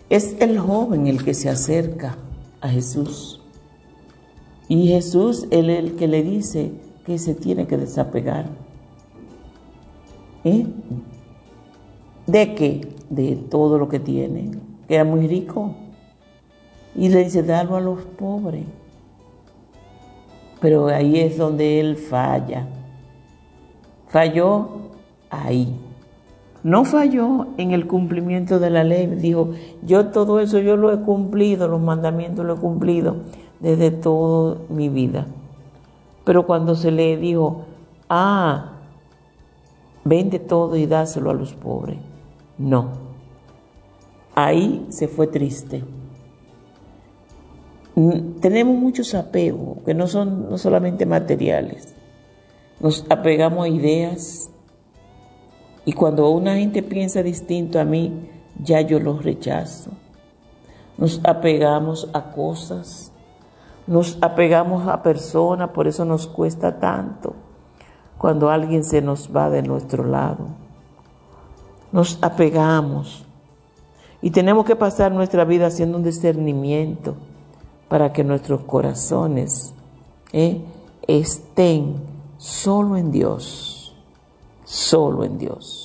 Es el joven el que se acerca a Jesús. Y Jesús es el que le dice que se tiene que desapegar. ¿De qué? De todo lo que tiene, que era muy rico. Y le dice, dalo a los pobres. Pero ahí es donde él falla. Falló ahí. No falló en el cumplimiento de la ley. Dijo, yo todo eso yo lo he cumplido, los mandamientos lo he cumplido desde toda mi vida. Pero cuando se le dijo, vende todo y dáselo a los pobres. No. Ahí se fue triste. Tenemos muchos apegos que no son no solamente materiales. Nos apegamos a ideas y cuando una gente piensa distinto a mí, ya yo los rechazo. Nos apegamos a cosas, nos apegamos a personas, por eso nos cuesta tanto cuando alguien se nos va de nuestro lado. Nos apegamos y tenemos que pasar nuestra vida haciendo un discernimiento para que nuestros corazones estén solo en Dios, solo en Dios.